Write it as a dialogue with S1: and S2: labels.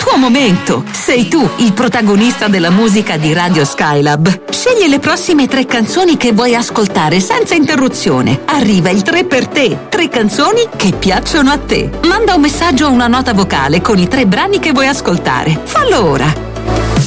S1: tuo momento. Sei tu il protagonista della musica di Radio Skylab. Scegli le prossime 3 canzoni che vuoi ascoltare senza interruzione. Arriva il 3 per te. 3 canzoni che piacciono a te. Manda un messaggio o una nota vocale con i 3 brani che vuoi ascoltare. Fallo ora.